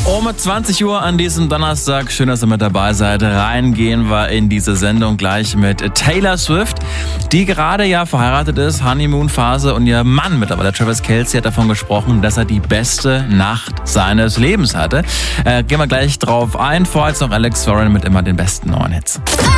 Um 20 Uhr an diesem Donnerstag, schön, dass ihr mit dabei seid. Reingehen wir in diese Sendung gleich mit Taylor Swift, die gerade ja verheiratet ist, Honeymoon-Phase, und ihr Mann mittlerweile, Travis Kelce, hat davon gesprochen, dass er die beste Nacht seines Lebens hatte. Gehen wir gleich drauf ein. Vorher jetzt noch Alex Warren mit immer den besten neuen Hits.